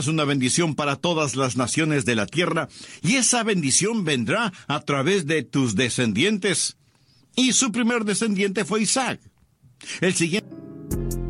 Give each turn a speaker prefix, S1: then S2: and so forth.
S1: serás una bendición para todas las naciones de la tierra, y esa bendición vendrá a través de tus descendientes. Y su primer descendiente fue Isaac. El siguiente